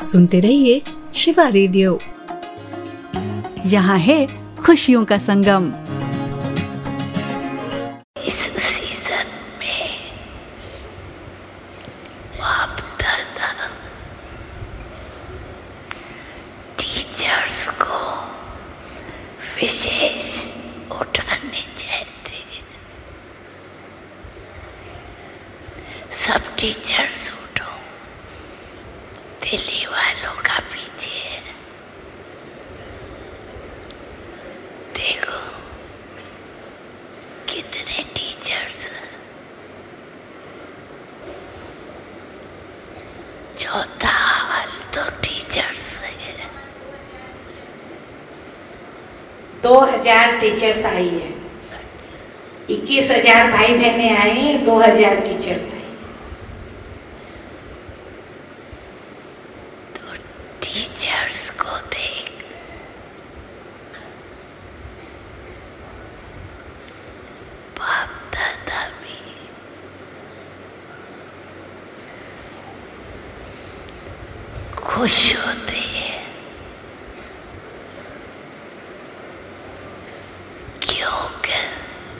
सुनते रहिए शिवा रेडियो। यहाँ है खुशियों का संगम। इस सीजन में बाप दादा टीचर्स को विशेष उठाने चाहते। सब टीचर्स उठो, दिल्ली वालों का पीछे देखो कितने टीचर्स, चौथा हाल तो टीचर्स है। 2000 टीचर्स आई है। 21,000 भाई बहने आए हैं, 2000 टीचर्स आए। तो टीचर्स को देख बाप दादा भी खुश होते हैं।